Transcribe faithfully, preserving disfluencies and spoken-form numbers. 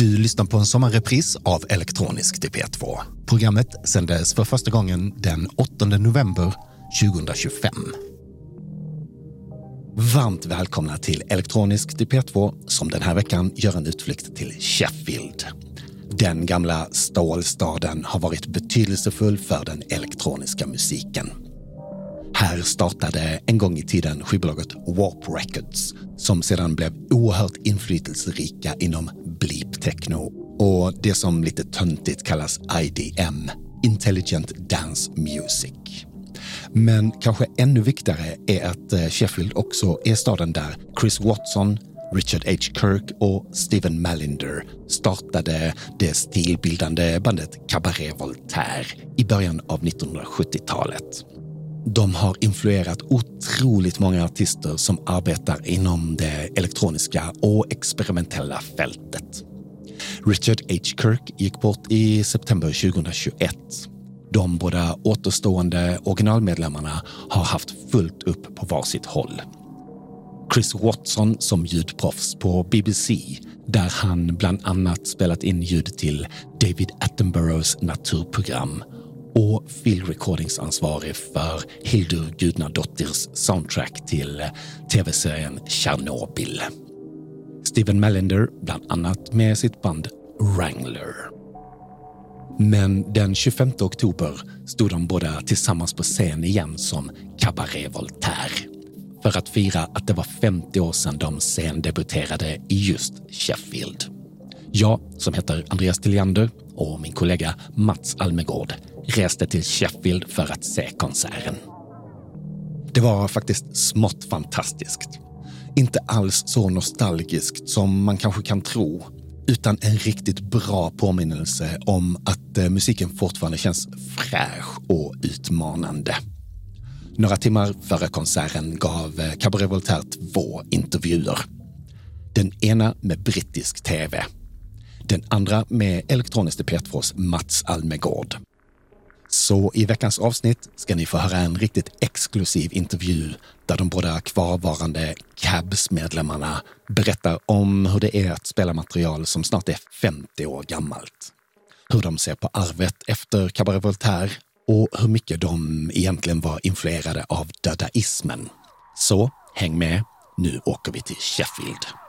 Du lyssnar på en sommarrepris av Elektronisk till P två. Programmet sändes för första gången den åttonde november tjugohundratjugofem. Varmt välkomna till Elektronisk till P två som den här veckan gör en utflykt till Sheffield. Den gamla stålstaden har varit betydelsefull för den elektroniska musiken. Här startade en gång i tiden skivbolaget Warp Records som sedan blev oerhört inflytelserika inom bleep techno och det som lite töntigt kallas I D M, Intelligent Dance Music. Men kanske ännu viktigare är att Sheffield också är staden där Chris Watson, Richard H. Kirk och Stephen Mallinder startade det stilbildande bandet Cabaret Voltaire i början av nittonhundrasjuttiotalet. De har influerat otroligt många artister som arbetar inom det elektroniska och experimentella fältet. Richard H. Kirk gick bort i september tjugohundratjugoett. De båda återstående originalmedlemmarna har haft fullt upp på varsitt håll. Chris Watson som ljudproffs på B B C, där han bland annat spelat in ljud till David Attenboroughs naturprogram, och Phil Recordings ansvarig för Hildur Gudnadottirs soundtrack till tv-serien Chernobyl. Stephen Mallinder bland annat med sitt band Wrangler. Men den tjugofemte oktober stod de båda tillsammans på scen igen som Cabaret Voltaire för att fira att det var femtio år sedan de scendebuterade i just Sheffield. Jag, som heter Andreas Tilliander, och min kollega Mats Almegård reste till Sheffield för att se konserten. Det var faktiskt smått fantastiskt. Inte alls så nostalgiskt som man kanske kan tro, utan en riktigt bra påminnelse om att eh, musiken fortfarande känns fräsch och utmanande. Några timmar före konserten gav eh, Cabaret Voltaire två intervjuer. Den ena med brittisk tv. Den andra med Elektroniskt till P tvås Mats Almegård. Så i veckans avsnitt ska ni få höra en riktigt exklusiv intervju där de båda kvarvarande Cabs-medlemmarna berättar om hur det är att spela material som snart är femtio år gammalt. Hur de ser på arvet efter Cabaret Voltaire och hur mycket de egentligen var influerade av dadaismen. Så häng med, nu åker vi till Sheffield.